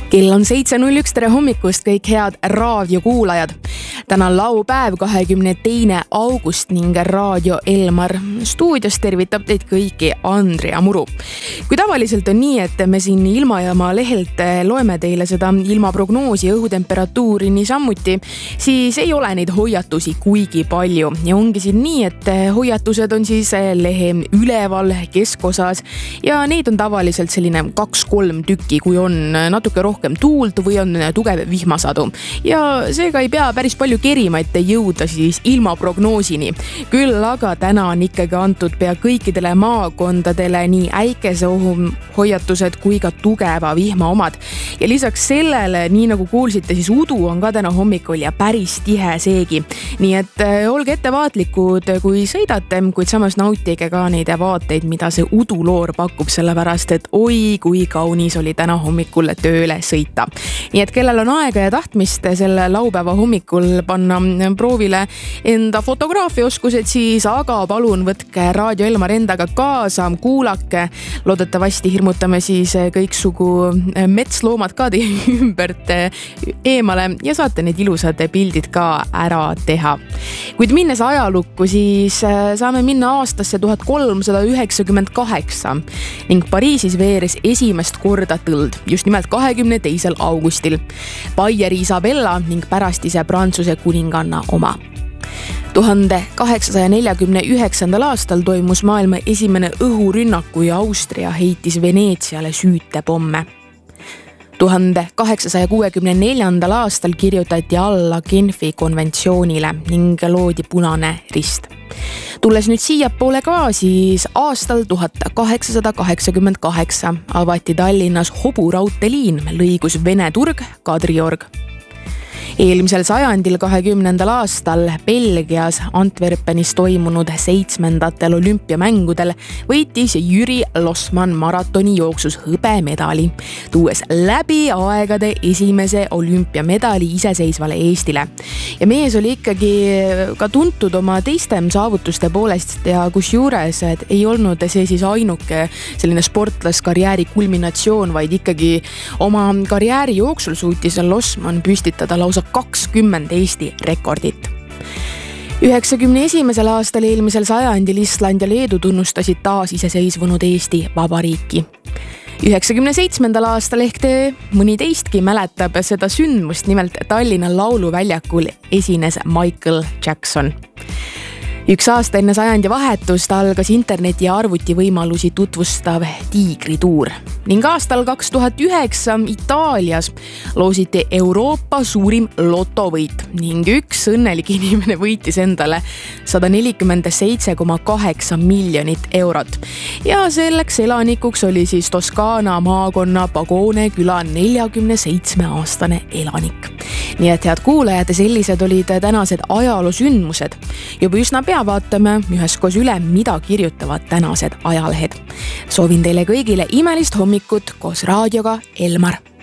Kell on 7.01, tere hommikust kõik head raadiokuulajad. Täna on laupäev, 22. august ning Raadio Elmar stuudios tervitab teid kõiki Andrea Muru. Kui tavaliselt on nii, et me siin ilmajaama lehelt loeme teile seda ilmaprognoosi ja õhutemperatuuri niisamuti, siis ei ole neid hoiatusi kuigi palju. Ja ongi siin nii, et hoiatused on siis lehe üleval keskosas ja neid on tavaliselt selline 2-3 tükki, kui on natuke rohkem tuult või on tugev vihmasadu. Ja seega ei pea päris palju kerima, et jõuda siis ilmaprognoosini. Küll aga täna on ikkagi antud pea kõikidele maakondadele nii äikeseohu hoiatused kui ka tugeva vihma omad. Ja lisaks sellele, nii nagu kuulsite, siis udu on ka täna hommikul ja päris tihe seegi. Nii et olge ettevaatlikud, kui sõidate, kuid samas nautige ka neid vaateid, mida see uduloor pakub, sellepärast et oi, kui kaunis oli täna hommikul tööle sõita. Nii et kellel on aega ja tahtmist selle laupäeva hommikul panna proovile enda fotograafiaoskused, siis aga palun võtke Raadio Elmar endaga kaasa, kuulake. Loodetavasti hirmutame siis kõiksugu metsloomad ka ümbert eemale ja saate need ilusad pildid ka ära teha. Kuid minnes ajalukku, siis saame minna aastasse 1398 ning Pariisis veeres esimest korda tõld, just nimelt 22. augustil. Baieri Isabella ning pärast ise Prantsuse kuninganna oma. 1849. aastal toimus maailma esimene õhurünnak, kui Austria heitis Veneetsiale süütepomme. 1864. aastal kirjutati alla Genfi konventsioonile ning loodi Punane Rist. Tulles nüüd siiapoole ka, siis aastal 1888 avati Tallinnas hoburaudteeliin, lõigus Vene turg Kadriorg. Eelmisel sajandil 20. aastal Belgias Antwerpenis toimunud 7. olümpiamängudel võitis Jüri Losman maratoni jooksus hõbemedali, tuues läbi aegade esimese olümpiamedali iseseisvale Eestile. Ja mees oli ikkagi ka tuntud oma teistem saavutuste poolest ja kusjuures ei olnud see siis ainuke selline sportlaskarjääri kulminatsioon, vaid ikkagi oma karjääri jooksul suutis Losman püstitada lausa 20 Eesti rekordit. 91. aastal eelmisel sajandil Island ja Leedu tunnustasid taas iseseisvunud Eesti Vabariiki. 97. aastal ehk mõni teistki mäletab seda sündmust, nimelt Tallinna Lauluväljakul esines Michael Jackson. Üks aasta enne sajandi vahetust algas interneti ja arvuti võimalusi tutvustav Tiigrituur. Ning aastal 2009 Itaalias loositi Euroopa suurim lotovõit ning üks õnnelik inimene võitis endale 147,8 miljonit eurot. Ja selleks elanikuks oli siis Toskaana maakonna Pagone küla 47-aastane elanik. Nii et head kuulajad, sellised olid tänased ajaloosündmused. Juba üsna pea vaatame üheskoos üle, mida kirjutavad tänased ajalehed. Soovin teile kõigile imelist hommikut koos raadioga Elmar.